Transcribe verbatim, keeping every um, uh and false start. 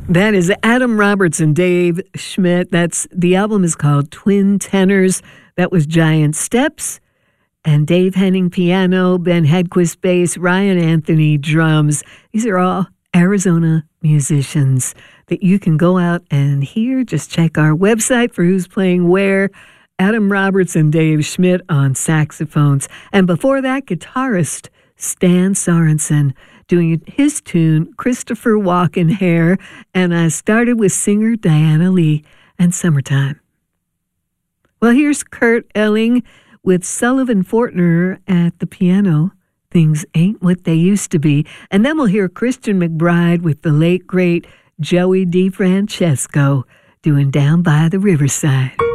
That is Adam Roberts and Dave Schmidt. That's the album is called Twin Tenors. That was Giant Steps. And Dave Henning piano, Ben Hedquist bass, Ryan Anthony drums. These are all Arizona musicians that you can go out and hear. Just check our website for who's playing where. Adam Roberts and Dave Schmidt on saxophones. And before that, guitarist Stan Sorensen doing his tune, Christopher Walken Hair. And I started with singer Diana Lee and Summertime. Well, here's Kurt Elling with Sullivan Fortner at the piano. Things ain't what they used to be. And then we'll hear Christian McBride with the late, great Joey DeFrancesco doing Down by the Riverside.